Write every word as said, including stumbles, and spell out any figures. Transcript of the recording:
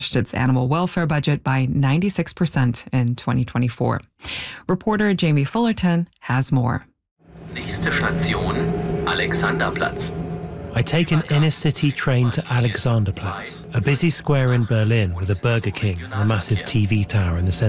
its animal welfare budget by ninety-six percent in twenty twenty-four. Reporter Jamie Fullerton has more. Nächste Station, Alexanderplatz. I take an inner-city train to Alexanderplatz, a busy square in Berlin with a Burger King and a massive T V tower in the centre.